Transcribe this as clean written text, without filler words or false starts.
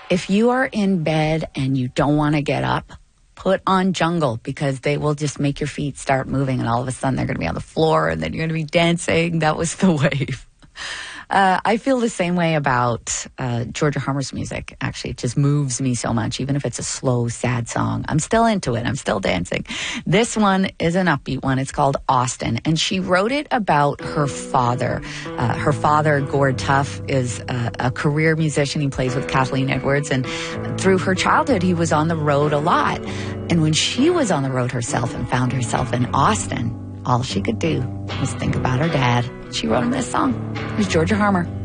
If you are in bed and you don't want to get up, put on Jungle, because they will just make your feet start moving, and all of a sudden they're going to be on the floor, and then you're going to be dancing. That was the wave. I feel the same way about Georgia Harmer's music. Actually, it just moves me so much. Even if it's a slow, sad song, I'm still into it. I'm still dancing. This one is an upbeat one. It's called Austin, and she wrote it about her father. Her father, Gord Tuff, is a career musician. He plays with Kathleen Edwards, and through her childhood, he was on the road a lot. And when she was on the road herself and found herself in Austin, all she could do was think about her dad. She wrote him this song. It was Georgia Harmer.